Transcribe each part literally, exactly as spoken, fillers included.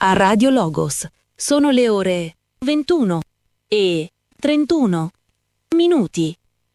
a Radio Logos. Sono le ore ventuno e trentuno minuti.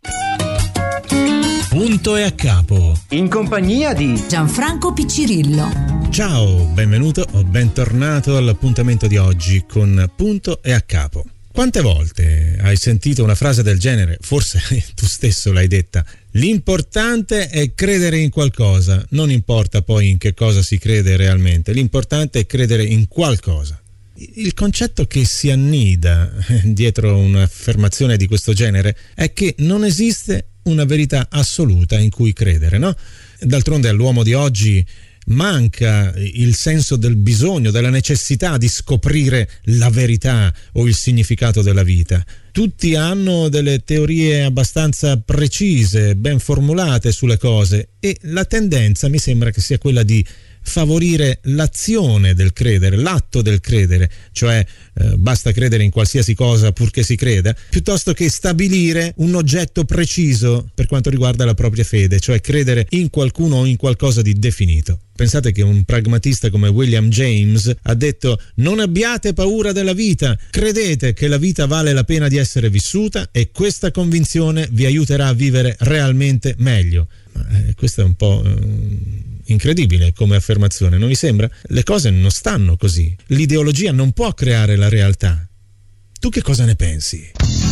Punto e a capo. In compagnia di Gianfranco Piccirillo. Ciao, benvenuto o bentornato all'appuntamento di oggi con Punto e a capo. Quante volte hai sentito una frase del genere? Forse tu stesso l'hai detta. L'importante è credere in qualcosa, non importa poi in che cosa si crede realmente, l'importante è credere in qualcosa. Il concetto che si annida dietro un'affermazione di questo genere è che non esiste una verità assoluta in cui credere, no? D'altronde all'uomo di oggi manca il senso del bisogno, della necessità di scoprire la verità o il significato della vita. Tutti hanno delle teorie abbastanza precise, ben formulate sulle cose, e la tendenza mi sembra che sia quella di favorire l'azione del credere, l'atto del credere, cioè eh, basta credere in qualsiasi cosa purché si creda, piuttosto che stabilire un oggetto preciso per quanto riguarda la propria fede, cioè credere in qualcuno o in qualcosa di definito. Pensate che un pragmatista come William James ha detto: non abbiate paura della vita, credete che la vita vale la pena di essere vissuta e questa convinzione vi aiuterà a vivere realmente meglio. Ma eh, questo è un po' eh, incredibile come affermazione, non vi sembra? Le cose non stanno così. L'ideologia non può creare la realtà. Tu che cosa ne pensi?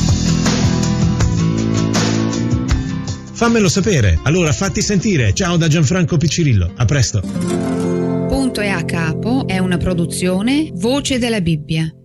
Fammelo sapere, allora fatti sentire. Ciao da Gianfranco Piccirillo, a presto. Punto e a capo è una produzione Voce della Bibbia.